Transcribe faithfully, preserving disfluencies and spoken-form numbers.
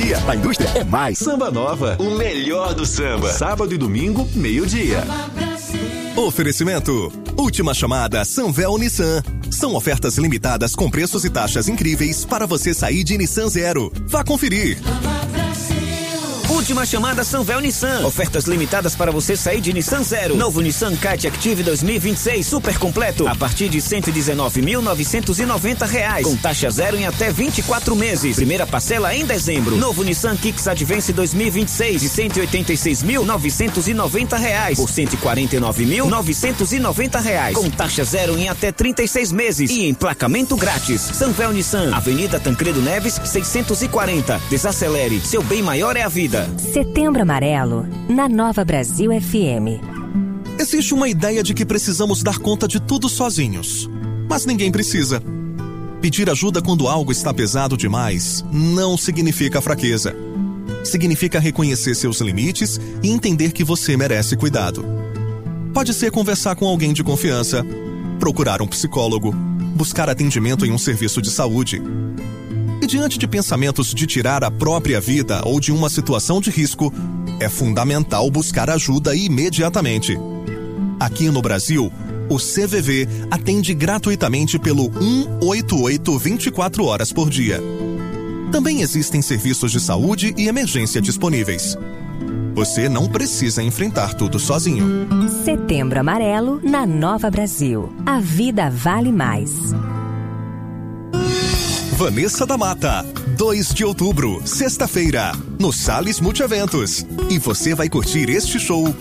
dia. A indústria é mais. Samba Nova, o melhor do samba. Sábado e domingo, meio-dia. Oferecimento. Última chamada Sanvel Nissan. São ofertas limitadas com preços e taxas incríveis para você sair de Nissan Zero. Vá conferir. Última chamada Sanvel Nissan. Ofertas limitadas para você sair de Nissan Zero. Novo Nissan Kite Active dois mil e vinte e seis super completo a partir de cento e dezenove mil novecentos e noventa reais, com taxa zero em até vinte e quatro meses. Primeira parcela em dezembro. Novo Nissan Kicks Advance dois mil e vinte e seis de cento e oitenta e seis mil novecentos e noventa reais por cento e quarenta e nove mil novecentos e noventa reais, com taxa zero em até trinta e seis meses e emplacamento grátis. Sanvel Nissan, Avenida Tancredo Neves seiscentos e quarenta. Desacelere, seu bem maior é a vida. Setembro Amarelo, na Nova Brasil F M. Existe uma ideia de que precisamos dar conta de tudo sozinhos, mas ninguém precisa. Pedir ajuda quando algo está pesado demais não significa fraqueza. Significa reconhecer seus limites e entender que você merece cuidado. Pode ser conversar com alguém de confiança, procurar um psicólogo, buscar atendimento em um serviço de saúde. E diante de pensamentos de tirar a própria vida ou de uma situação de risco, é fundamental buscar ajuda imediatamente. Aqui no Brasil, o C V V atende gratuitamente pelo um oito oito vinte e quatro horas por dia. Também existem serviços de saúde e emergência disponíveis. Você não precisa enfrentar tudo sozinho. Setembro Amarelo na Nova Brasil. A vida vale mais. Vanessa da Mata, dois de outubro, sexta-feira, no Salles Multieventos. E você vai curtir este show